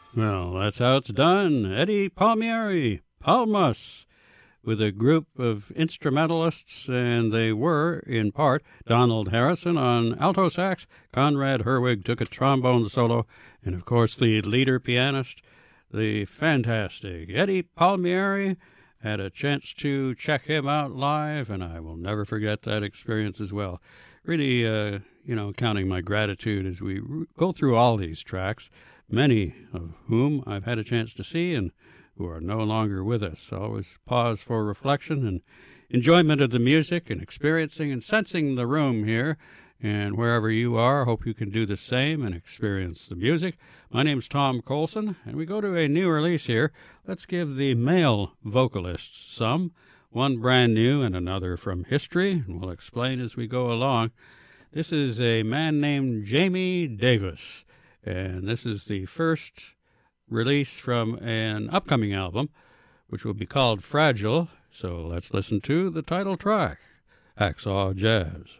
Well, that's how it's done. Eddie Palmieri, Palmas, with a group of instrumentalists, and they were, in part, Donald Harrison on alto sax, Conrad Herwig took a trombone solo, and, of course, the leader pianist, the fantastic Eddie Palmieri. Had a chance to check him out live, and I will never forget that experience as well. Really, counting my gratitude as we go through all these tracks, many of whom I've had a chance to see and who are no longer with us. Always pause for reflection and enjoyment of the music and experiencing and sensing the room here. And wherever you are, hope you can do the same and experience the music. My name's Tom Colson, and we go to a new release here. Let's give the male vocalists some, one brand new and another from history, and we'll explain as we go along. This is a man named Jamie Davis, and this is the first release from an upcoming album, which will be called Fragile. So let's listen to the title track, Hacksaw Jazz.